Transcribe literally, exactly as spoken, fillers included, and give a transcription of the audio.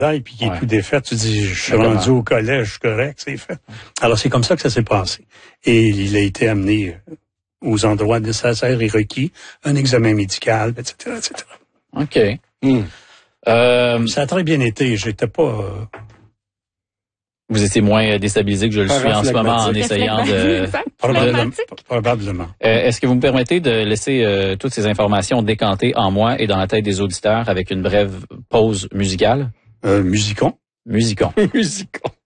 et puis qui est Ouais. tout défait, tu dis, je suis D'accord. rendu au collège, je suis correct, c'est fait. Alors, c'est comme ça que ça s'est passé. Et il a été amené aux endroits nécessaires et requis, un examen médical, et cetera, et cetera. OK. Mm. Euh, Ça a très bien été. J'étais pas... Euh, vous étiez moins déstabilisé que je le suis en ce moment en essayant de... Exact. probablement. Phlegmatique. probablement. Euh, Est-ce que vous me permettez de laisser euh, toutes ces informations décanter en moi et dans la tête des auditeurs avec une brève pause musicale? Euh, musicons. Musicons. Musicons.